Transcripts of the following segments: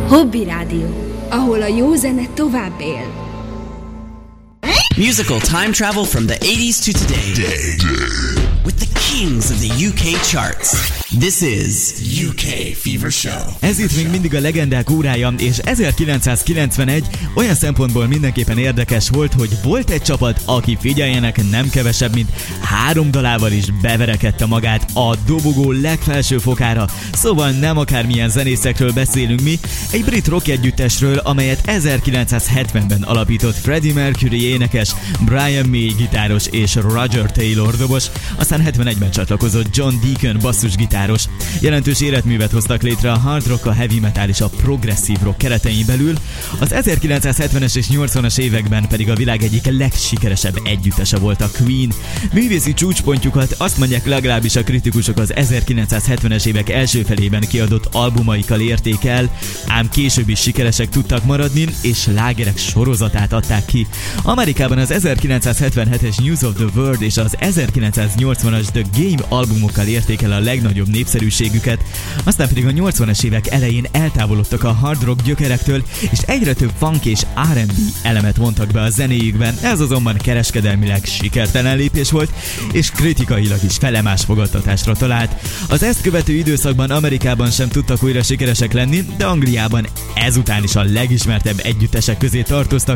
Hobby Rádió, ahol a jó zene tovább él. Musical time travel from the 80s to today. With the kings of the UK charts. This is UK Fever Show. Ez itt még mindig a legendák órája, és 1991 olyan szempontból mindenképpen érdekes volt, hogy volt egy csapat, aki figyeljenek nem kevesebb, mint 3 dalával is beverekedte magát a dobogó legfelső fokára. Szóval nem akármilyen zenészekről beszélünk mi, egy brit rock együttesről, amelyet 1970-ben alapított Freddie Mercury énekes, Brian May gitáros és Roger Taylor dobos, aztán 71-ben csatlakozott John Deacon basszusgitáros. Jelentős életművet hoztak létre a hard rock, a heavy metal és a progresszív rock keretein belül, az 1970-es és 80-as években pedig a világ egyik legsikeresebb együttese volt a Queen. Művészi csúcspontjukat azt mondják legalábbis a kritikusok az 1970-es évek első felében kiadott albumaikkal érték el, ám később is sikeresek tudtak maradni, és slágerek sorozatát adták ki. Amerikában az 1977-es News of the World és az 1980-as The Game albumokkal érték el a legnagyobb népszerűségüket, aztán pedig a 80-es évek elején eltávolodtak a hard rock gyökerektől, és egyre több funk és R&B elemet vontak be a zenéjükben. Ez azonban kereskedelmileg sikertelen lépés volt, és kritikailag is felemás fogadtatásra talált. Az ezt követő időszakban Amerikában sem tudtak újra sikeresek lenni, de Angliában ezután is a legismertebb együttesek közé tartoztak.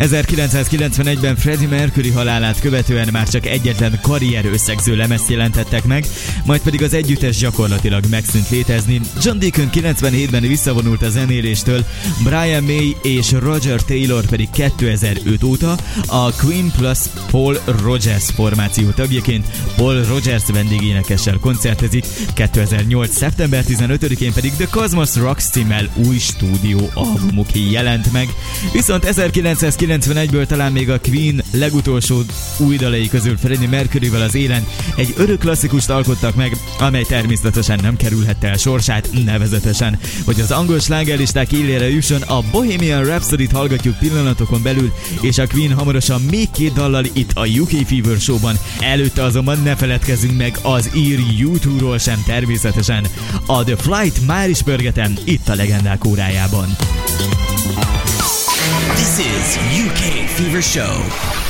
1991-ben Freddie Mercury halálát követően már csak egyetlen karrier összegző lemezt jelentettek meg, majd pedig az együttes gyakorlatilag megszűnt létezni. John Deacon 97-ben visszavonult a zenéléstől, Brian May és Roger Taylor pedig 2005 óta a Queen plus Paul Rogers formáció tagjaként Paul Rogers vendégénekessel koncertezik, 2008. szeptember 15-én pedig The Cosmos Rocks címmel új stúdió albumuk jelent meg. Viszont 1991-ből talán még a Queen legutolsó új dalai közül Freddie Mercuryvel az élen egy örök klasszikust alkottak meg, amely természetesen nem kerülhette el sorsát, nevezetesen, hogy az angol slágerlisták élére jusson, a Bohemian Rhapsody-t hallgatjuk pillanatokon belül, és a Queen hamarosan még 2 dallal itt a UK Fever Show-ban. Előtte azonban ne feledkezzünk meg az ír U2-ról sem természetesen. A The Flight már is pörgetem itt a legendák órájában. This is UK Fever Show.